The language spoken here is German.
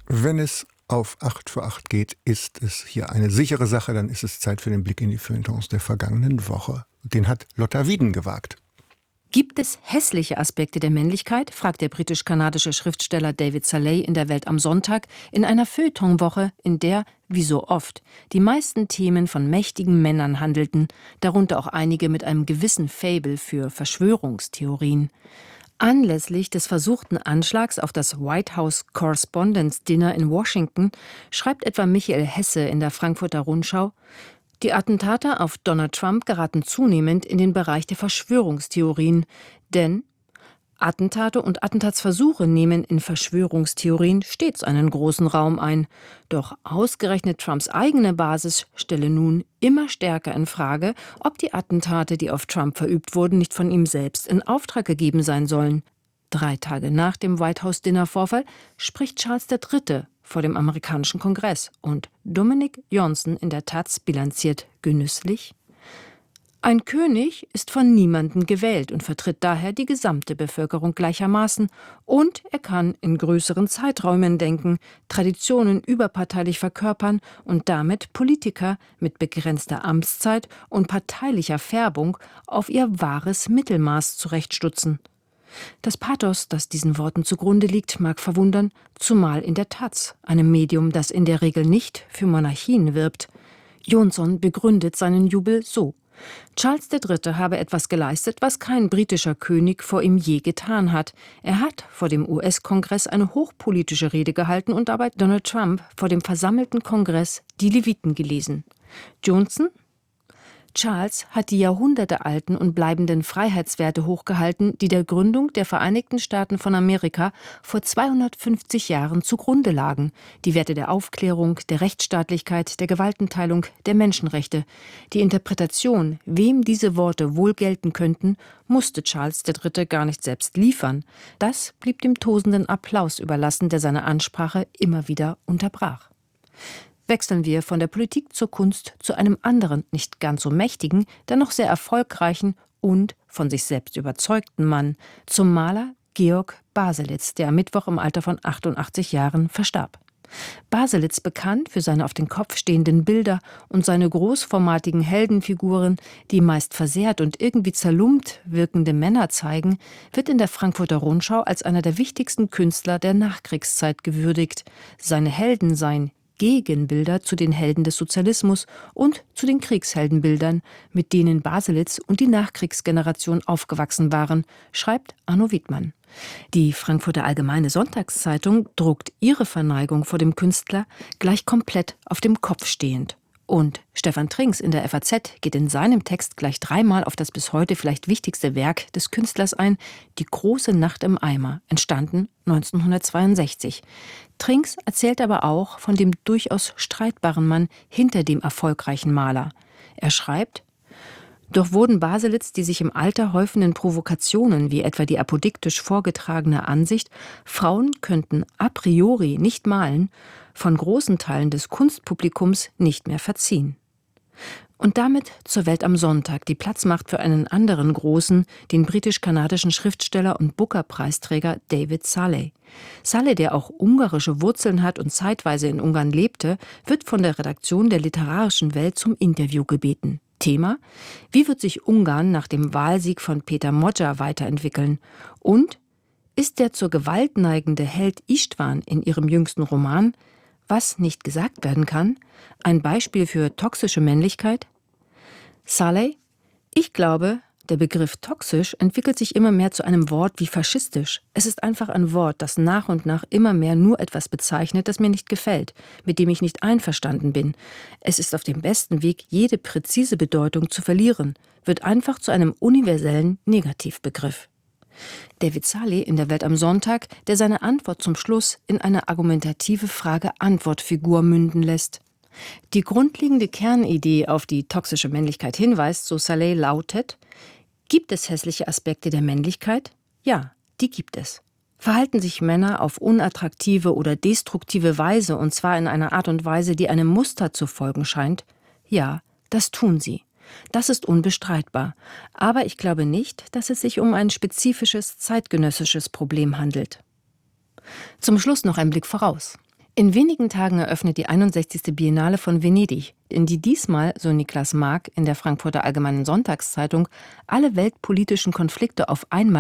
Wenn es auf 8 vor 8 geht, ist es hier eine sichere Sache. Dann ist es Zeit für den Blick in die Feuilletons der vergangenen Woche. Den hat Lotta Wieden gewagt. Gibt es hässliche Aspekte der Männlichkeit, fragt der britisch-kanadische Schriftsteller David Szalay in der Welt am Sonntag in einer Feuilletonwoche, in der, wie so oft, die meisten Themen von mächtigen Männern handelten, darunter auch einige mit einem gewissen Faible für Verschwörungstheorien. Anlässlich des versuchten Anschlags auf das White House Correspondents' Dinner in Washington schreibt etwa Michael Hesse in der Frankfurter Rundschau: Die Attentate auf Donald Trump geraten zunehmend in den Bereich der Verschwörungstheorien, denn Attentate und Attentatsversuche nehmen in Verschwörungstheorien stets einen großen Raum ein. Doch ausgerechnet Trumps eigene Basis stelle nun immer stärker in Frage, ob die Attentate, die auf Trump verübt wurden, nicht von ihm selbst in Auftrag gegeben sein sollen. 3 Tage nach dem White House-Dinner-Vorfall spricht Charles III. Vor dem amerikanischen Kongress und Dominic Johnson in der Taz bilanziert genüsslich: Ein König ist von niemandem gewählt und vertritt daher die gesamte Bevölkerung gleichermaßen, und er kann in größeren Zeiträumen denken, Traditionen überparteilich verkörpern und damit Politiker mit begrenzter Amtszeit und parteilicher Färbung auf ihr wahres Mittelmaß zurechtstutzen. Das Pathos, das diesen Worten zugrunde liegt, mag verwundern, zumal in der Taz, einem Medium, das in der Regel nicht für Monarchien wirbt. Johnson begründet seinen Jubel so: Charles III. Habe etwas geleistet, was kein britischer König vor ihm je getan hat. Er hat vor dem US-Kongress eine hochpolitische Rede gehalten und dabei Donald Trump vor dem versammelten Kongress die Leviten gelesen. Johnson: Charles hat die jahrhundertealten und bleibenden Freiheitswerte hochgehalten, die der Gründung der Vereinigten Staaten von Amerika vor 250 Jahren zugrunde lagen. Die Werte der Aufklärung, der Rechtsstaatlichkeit, der Gewaltenteilung, der Menschenrechte. Die Interpretation, wem diese Worte wohl gelten könnten, musste Charles III. Gar nicht selbst liefern. Das blieb dem tosenden Applaus überlassen, der seine Ansprache immer wieder unterbrach. Wechseln wir von der Politik zur Kunst zu einem anderen, nicht ganz so mächtigen, dennoch sehr erfolgreichen und von sich selbst überzeugten Mann, zum Maler Georg Baselitz, der am Mittwoch im Alter von 88 Jahren verstarb. Baselitz, bekannt für seine auf den Kopf stehenden Bilder und seine großformatigen Heldenfiguren, die meist versehrt und irgendwie zerlumpt wirkende Männer zeigen, wird in der Frankfurter Rundschau als einer der wichtigsten Künstler der Nachkriegszeit gewürdigt. Seine Helden seien Gegenbilder zu den Helden des Sozialismus und zu den Kriegsheldenbildern, mit denen Baselitz und die Nachkriegsgeneration aufgewachsen waren, schreibt Arno Wiedmann. Die Frankfurter Allgemeine Sonntagszeitung druckt ihre Verneigung vor dem Künstler gleich komplett auf dem Kopf stehend. Und Stefan Trinks in der FAZ geht in seinem Text gleich 3-mal auf das bis heute vielleicht wichtigste Werk des Künstlers ein: Die große Nacht im Eimer, entstanden 1962. Trinks erzählt aber auch von dem durchaus streitbaren Mann hinter dem erfolgreichen Maler. Er schreibt: Doch wurden Baselitz die sich im Alter häufenden Provokationen, wie etwa die apodiktisch vorgetragene Ansicht, Frauen könnten a priori nicht malen, von großen Teilen des Kunstpublikums nicht mehr verziehen. Und damit zur Welt am Sonntag, die Platz macht für einen anderen großen, den britisch-kanadischen Schriftsteller und Booker-Preisträger David Szalay. Szalay, der auch ungarische Wurzeln hat und zeitweise in Ungarn lebte, wird von der Redaktion der Literarischen Welt zum Interview gebeten. Thema: Wie wird sich Ungarn nach dem Wahlsieg von Peter Magyar weiterentwickeln? Und ist der zur Gewalt neigende Held Istvan in ihrem jüngsten Roman Was nicht gesagt werden kann ein Beispiel für toxische Männlichkeit? Szalay: Ich glaube, der Begriff toxisch entwickelt sich immer mehr zu einem Wort wie faschistisch. Es ist einfach ein Wort, das nach und nach immer mehr nur etwas bezeichnet, das mir nicht gefällt, mit dem ich nicht einverstanden bin. Es ist auf dem besten Weg, jede präzise Bedeutung zu verlieren, wird einfach zu einem universellen Negativbegriff. David Szalay in der Welt am Sonntag, der seine Antwort zum Schluss in eine argumentative Frage-Antwort-Figur münden lässt. Die grundlegende Kernidee, auf die toxische Männlichkeit hinweist, so Szalay, lautet: Gibt es hässliche Aspekte der Männlichkeit? Ja, die gibt es. Verhalten sich Männer auf unattraktive oder destruktive Weise, und zwar in einer Art und Weise, die einem Muster zu folgen scheint? Ja, das tun sie. Das ist unbestreitbar. Aber ich glaube nicht, dass es sich um ein spezifisches zeitgenössisches Problem handelt. Zum Schluss noch ein Blick voraus. In wenigen Tagen eröffnet die 61. Biennale von Venedig, in die diesmal, so Niklas Mark in der Frankfurter Allgemeinen Sonntagszeitung, alle weltpolitischen Konflikte auf einmal